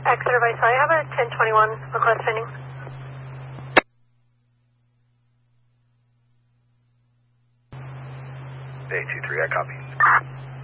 Exeter Vice, I have a 1021 request pending. 823, I copy.